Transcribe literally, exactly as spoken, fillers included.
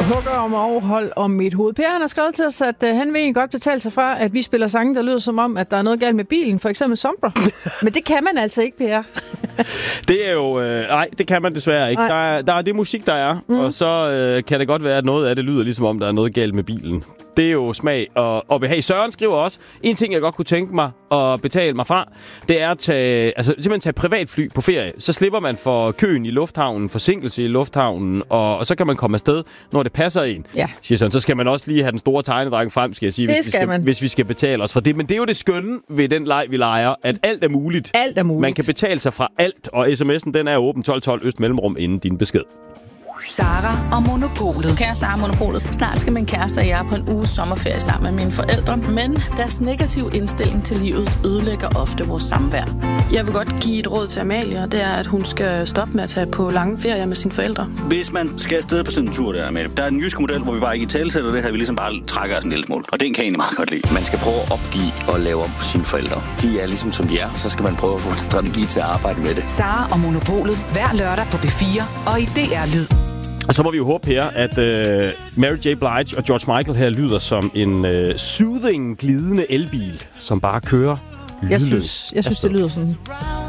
hugger om overhold om mit hoved. Per, han har skrevet til os, at uh, han vil egentlig godt betale sig fra, at vi spiller sange, der lyder som om, at der er noget galt med bilen. For eksempel Sombra. Men det kan man altså ikke, Per. Det er jo... Øh, nej, det kan man desværre ikke. Der er, der er det musik, der er. Mm. Og så øh, kan det godt være, at noget af det lyder ligesom om, der er noget galt med bilen. Det er jo smag og, og behag. Søren skriver også, en ting, jeg godt kunne tænke mig at betale mig fra, det er at tage, altså, simpelthen tage privatfly på ferie. Så slipper man for køen i lufthavnen, forsinkelse i lufthavnen, og, og så kan man komme afsted, når det passer en. Ja. Siger Søren. Så skal man også lige have den store tegnedreng frem, skal jeg sige, hvis vi skal, hvis vi skal betale os for det. Men det er jo det skønne ved den leg, vi leger, at alt er muligt. Alt er muligt. Man kan betale sig fra alt, og sms'en den er åben tolv tolv øst mellemrum inden din besked. Sara og Monopolet. Kære Sara og Monopolet. Snart skal min kæreste og jeg på en uges sommerferie sammen med mine forældre, men deres negative indstilling til livet ødelægger ofte vores samvær. Jeg vil godt give et råd til Amalie, og det er, at hun skal stoppe med at tage på lange ferier med sine forældre. Hvis man skal afsted på sådan en tur der, Amalie, der er en jysk model, hvor vi bare ikke i talesætter det her, vi ligesom bare trækker os en lille smule. Og den kan jeg egentlig meget godt lide. Man skal prøve at opgive og lave om på sine forældre. De er ligesom som de er, så skal man prøve at få en strategi til at arbejde med det. Sara og Monopolet. Hver lørdag på B fire og i D R Lyd. Og så må vi jo håbe her, at uh, Mary J. Blige og George Michael her lyder som en uh, soothing, glidende elbil, som bare kører lydløst. Jeg synes, jeg synes det lyder sådan.